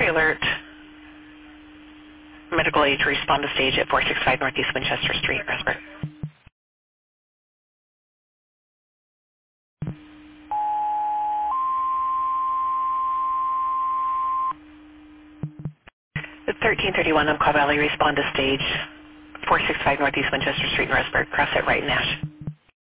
Alert. Medical aid to respond to stage at 465 Northeast Winchester Street, Resburg. At 1331 Umpqua Valley, respond to stage 465 Northeast Winchester Street in Resburg. Cross at right and Nash.